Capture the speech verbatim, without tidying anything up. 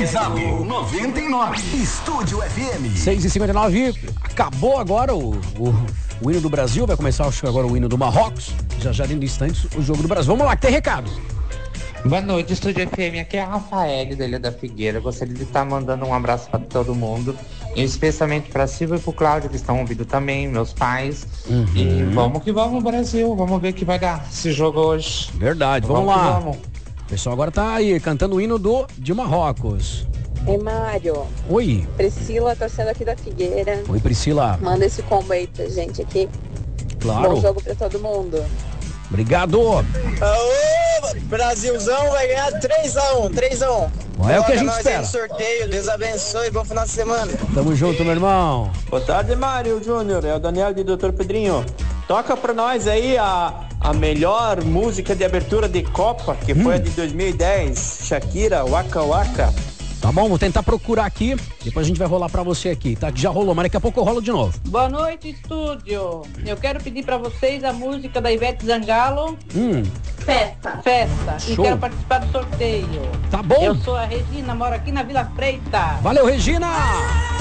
Zap noventa e nove. Estúdio F M. seis e cinquenta e nove. Acabou agora o, o, o hino do Brasil. Vai começar, acho que agora o hino do Marrocos. Já já dentro de instantes o jogo do Brasil. Vamos lá, que tem recado. Boa noite, Estúdio F M. Aqui é a Rafael da Ilha da Figueira. Gostaria de estar mandando um abraço para todo mundo, especialmente para Silvia e para o Cláudio, que estão ouvindo também, meus pais. Uhum. E vamos que vamos, Brasil. Vamos ver o que vai dar esse jogo hoje. Verdade, vamos, vamos lá. Vamos. O pessoal agora tá aí cantando o hino do, de Marrocos. Ei, Mário. Oi. Priscila, torcendo aqui da Figueira. Oi, Priscila. Manda esse combo aí pra gente aqui. Claro. Bom jogo pra todo mundo. Obrigado. Aô, Brasilzão vai ganhar três a um, três a um. É o que a gente espera. Sorteio, Deus abençoe, bom final de semana. Tamo junto, meu irmão. Boa tarde, Mário Júnior, é o Daniel de doutor Pedrinho. Toca pra nós aí a, a melhor música de abertura de Copa, que hum. foi a de dois mil e dez, Shakira, Waka Waka. Tá bom, vou tentar procurar aqui, depois a gente vai rolar pra você aqui, tá? Que já rolou, mas daqui a pouco eu rolo de novo. Boa noite, estúdio. Eu quero pedir pra vocês a música da Ivete Zangalo. Hum. Festa. Festa. Show. E quero participar do sorteio. Tá bom. Eu sou a Regina, moro aqui na Vila Freita. Valeu, Regina!